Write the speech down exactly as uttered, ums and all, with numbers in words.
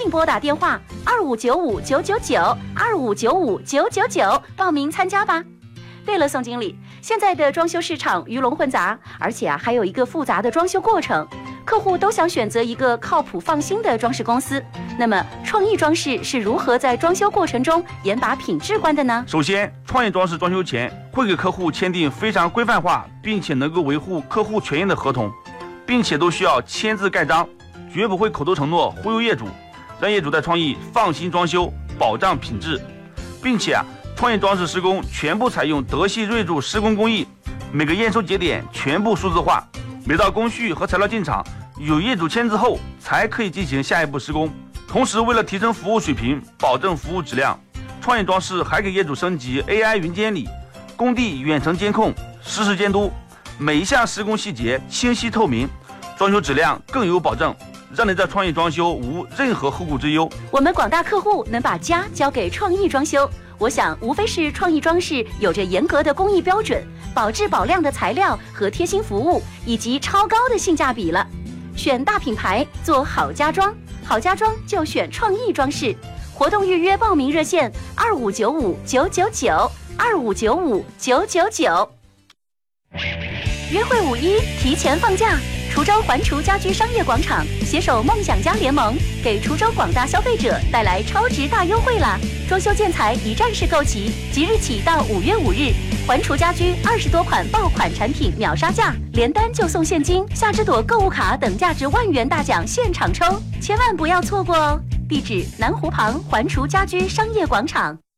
紧拨打电话二五九五九九九二五九五九九九报名参加吧。对了，宋经理，现在的装修市场鱼龙混杂，而且啊还有一个复杂的装修过程，客户都想选择一个靠谱放心的装饰公司。那么创意装饰是如何在装修过程中严把品质关的呢？ 首先，创意装饰装修前会给客户签订非常规范化并且能够维护客户权益的合同，并且都需要签字盖章，绝不会口头承诺忽悠业主，让业主在创意放心装修，保障品质。并且啊，创意装饰施工全部采用德系瑞柱施工工艺，每个验收节点全部数字化，每道工序和材料进场有业主签字后才可以进行下一步施工。同时，为了提升服务水平，保证服务质量，创意装饰还给业主升级 A I 云监理、工地远程监控、实时监督，每一项施工细节清晰透明，装修质量更有保证，让你在创意装修无任何后顾之忧。 我们广大客户能把家交给创意装修，我想无非是创意装饰有着严格的工艺标准、保质保量的材料和贴心服务，以及超高的性价比了。选大品牌，做好家装，好家装就选创意装饰。活动预约报名热线二五九五九九九二五九五九九九。约会五一提前放假，滁州环滁家居商业广场携手梦想家联盟，给滁州广大消费者带来超值大优惠啦！装修建材一站式购齐，即日起到五月五日，环滁家居二十多款爆款产品秒杀价，连单就送现金、夏之朵购物卡等价值万元大奖现场抽，千万不要错过哦！地址：南湖旁环滁家居商业广场。